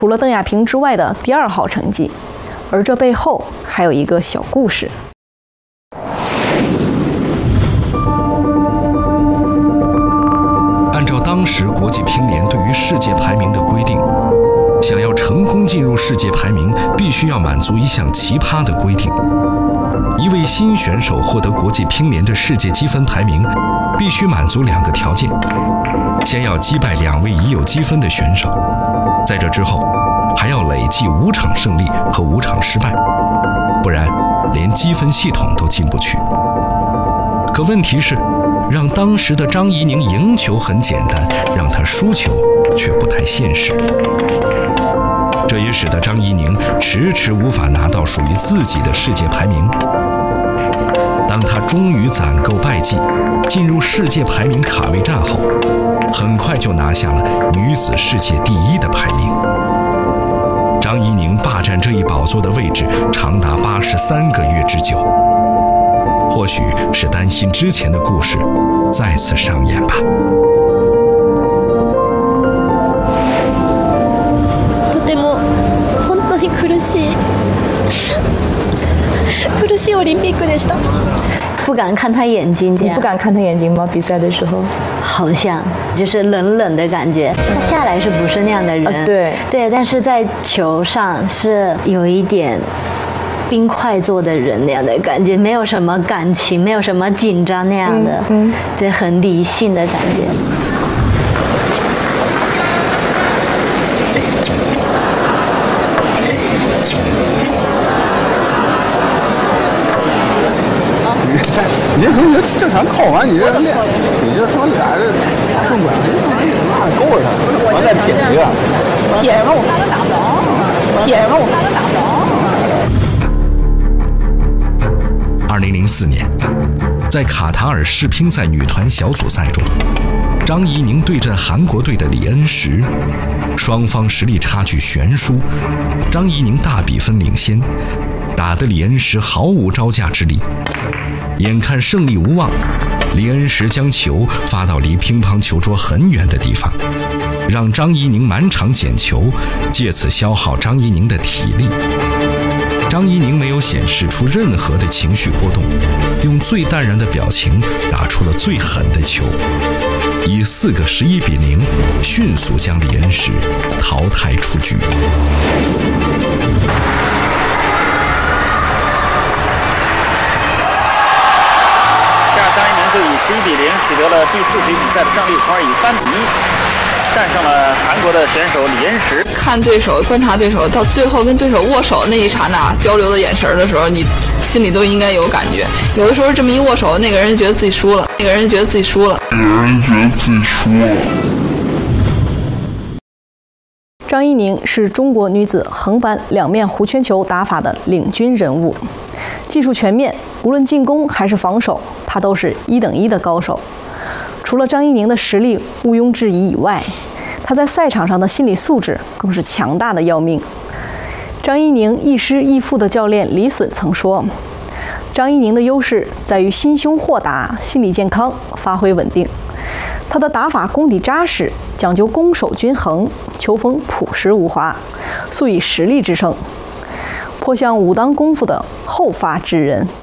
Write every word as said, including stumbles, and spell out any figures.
除了邓亚萍之外的第二好成绩。而这背后还有一个小故事。 按照当时国际乒联对于世界排名的规定，想要成功进入世界排名，必须要满足一项奇葩的规定：一位新选手获得国际乒联的世界积分排名，必须满足两个条件：先要击败两位已有积分的选手，在这之后还要累计五场胜利和五场失败，不然连积分系统都进不去。可问题是，让当时的张怡宁赢球很简单，让她输球却不太现实。这也使得张怡宁迟迟无法拿到属于自己的世界排名。当她终于攒够败绩，进入世界排名卡位战后，很快就拿下了女子世界第一的排名。张怡宁霸占这一宝座的位置长达八十三个月之久，或许是担心之前的故事再次上演吧。 とても本当に苦しい苦しいオリンピックでした。 不敢看他眼睛， 你不敢看他眼睛吗？比赛的时候， 好像就是冷冷的感觉。他下来是不是那样的人？ 啊、对对，但是在球上是有一点冰块做的人那样的感觉，没有什么感情，没有什么紧张那样的，嗯嗯、对，很理性的感觉。 你这他妈正常考完，你这练，你这他妈俩这大顺拐，那够了，完再撇一个， 撇什么？我看他打不着，撇什么？我看他打不着。 二零零四年，在卡塔尔世乒赛女团小组赛中，张怡宁对阵韩国队的李恩石，双方实力差距悬殊，张怡宁大比分领先，打得李恩石毫无招架之力。眼看胜利无望，李恩石将球发到离乒乓球桌很远的地方，让张怡宁满场捡球，借此消耗张怡宁的体力。张怡宁没有显示出任何的情绪波动，用最淡然的表情打出了最狠的球，以四个十一比零迅速将李恩石淘汰出局。 张怡宁就以十一比零取得了第四局比赛的胜利，从而以三比一战胜了韩国的选手李恩石。 看对手，观察对手，到最后跟对手握手那一刹那，交流的眼神的时候，你心里都应该有感觉。有的时候这么一握手，那个人觉得自己输了，那个人觉得自己输了， 那个人觉得自己输了。 张怡宁是中国女子横板两面弧圈球打法的领军人物，技术全面，无论进攻还是防守，她都是一等一的高手。除了张怡宁的实力毋庸置疑以外，她在赛场上的心理素质更是强大的要命。张怡宁亦师亦父的教练李隼曾说，张怡宁的优势在于心胸豁达、心理健康、发挥稳定。她的打法功底扎实，讲究攻守均衡，球风朴实无华，素以实力制胜，颇像武当功夫的后发制人。